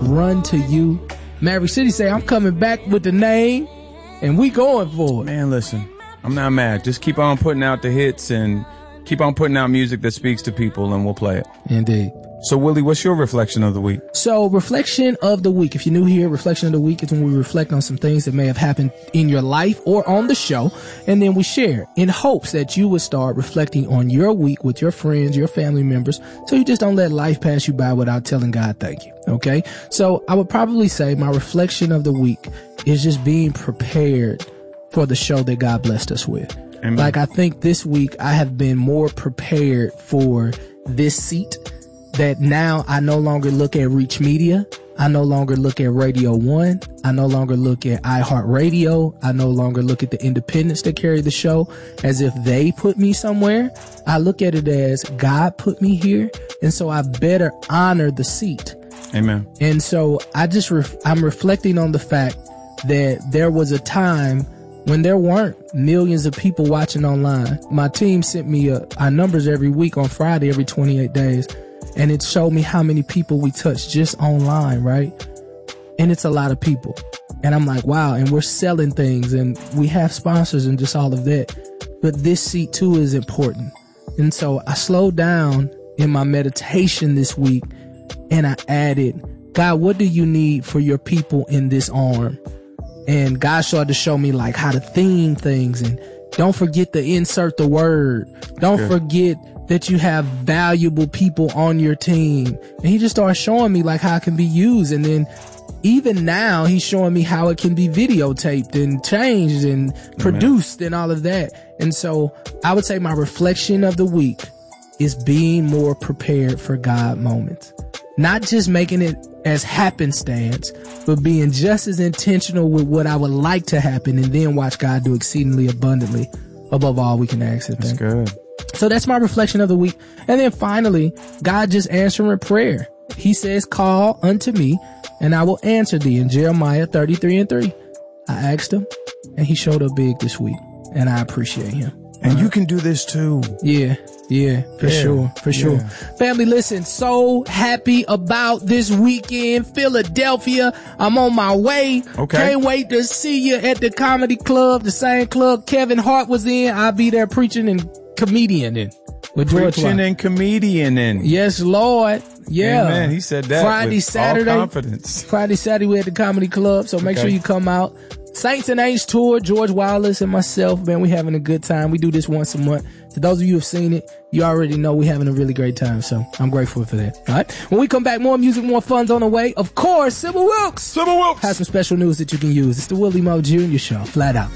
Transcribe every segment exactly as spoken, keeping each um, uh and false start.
run to you. Maverick City say, I'm coming back with the name, and we going for it. Man, listen, I'm not mad. Just keep on putting out the hits and keep on putting out music that speaks to people, and we'll play it. Indeed. So, Willie, what's your reflection of the week? So, reflection of the week. If you're new here, reflection of the week is when we reflect on some things that may have happened in your life or on the show, and then we share in hopes that you would start reflecting on your week with your friends, your family members, so you just don't let life pass you by without telling God thank you. Okay? So, I would probably say my reflection of the week is just being prepared for the show that God blessed us with. Amen. Like, I think this week I have been more prepared for this seat, that now I no longer look at Reach Media. I no longer look at Radio One. I no longer look at iHeartRadio. I no longer look at the independents that carry the show as if they put me somewhere. I look at it as God put me here, and so I better honor the seat. Amen. And so I just, ref- I'm reflecting on the fact that there was a time when there weren't millions of people watching online. My team sent me uh, our numbers every week on Friday, every twenty-eight days. And it showed me how many people we touched just online, right? And it's a lot of people. And I'm like, wow. And we're selling things and we have sponsors and just all of that. But this seat too is important. And so I slowed down in my meditation this week and I added, God, what do you need for your people in this arm? And God started to show me like how to theme things, and don't forget to insert the word. Don't Good. forget that you have valuable people on your team. And he just started showing me like how it can be used. And then even now he's showing me how it can be videotaped and changed and produced Amen. and all of that. And so I would say my reflection of the week is being more prepared for God moments. Not just making it as happenstance, but being just as intentional with what I would like to happen, and then watch God do exceedingly abundantly above all we can ask and think. That's good. So that's my reflection of the week. And then finally, God just answering prayer. He says, call unto me and I will answer thee, in Jeremiah thirty-three and three. I asked him and he showed up big this week, and I appreciate him. And you can do this too. Yeah, yeah, for yeah, sure, for sure. Yeah. Family, listen, so happy about this weekend. Philadelphia, I'm on my way. Okay. Can't wait to see you at the Comedy Club, the same club Kevin Hart was in. I'll be there preaching and comedian in. With George Preaching and comedian in. Yes, Lord. Yeah. Amen. He said that Friday, with Saturday, all confidence. Friday, Saturday, we at the Comedy Club, so make okay. sure you come out. Saints and Aints tour, George Wallace and myself, man, we having a good time. We do this once a month. To those of you who have seen it, you already know we having a really great time, so I'm grateful for that. All right. When we come back, more music, more fun's on the way. Of course, Sybil Wilkes. Sybil Wilkes has some special news that you can use. It's the Willie Mo Junior Show, flat out.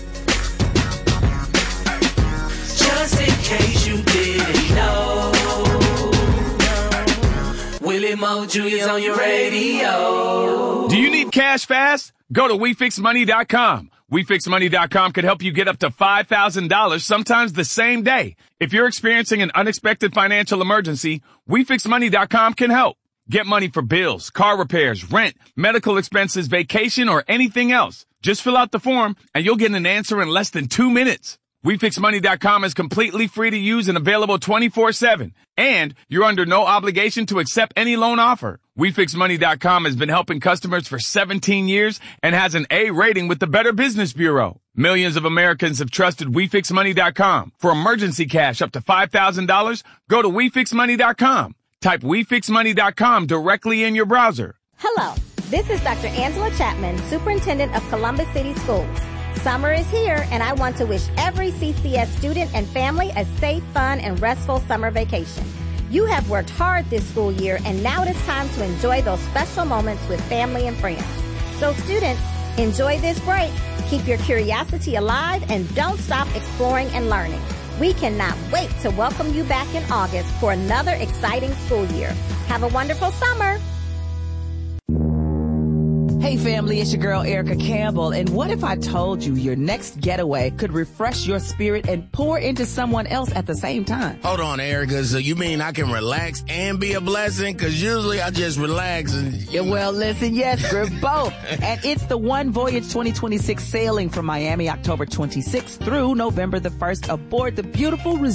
Just in case you didn't know, Willie Mo Junior's on your radio. Do you need cash fast? Go to we fix money dot com. we fix money dot com can help you get up to five thousand dollars, sometimes the same day. If you're experiencing an unexpected financial emergency, we fix money dot com can help. Get money for bills, car repairs, rent, medical expenses, vacation, or anything else. Just fill out the form and you'll get an answer in less than two minutes. we fix money dot com is completely free to use and available twenty-four seven. And you're under no obligation to accept any loan offer. we fix money dot com has been helping customers for seventeen years and has an A rating with the Better Business Bureau. Millions of Americans have trusted we fix money dot com. For emergency cash up to five thousand dollars, go to we fix money dot com. Type we fix money dot com directly in your browser. Hello, this is Doctor Angela Chapman, Superintendent of Columbus City Schools. Summer is here, and I want to wish every C C S student and family a safe, fun, and restful summer vacation. You have worked hard this school year, and now it is time to enjoy those special moments with family and friends. So students, enjoy this break, keep your curiosity alive, and don't stop exploring and learning. We cannot wait to welcome you back in August for another exciting school year. Have a wonderful summer. Hey family, it's your girl Erica Campbell, and what if I told you your next getaway could refresh your spirit and pour into someone else at the same time? Hold on, Erica, so you mean I can relax and be a blessing? Because usually I just relax and... Yeah, well, listen, yes, we're both. And it's the One Voyage twenty twenty-six sailing from Miami October twenty-sixth through November the first aboard the beautiful resort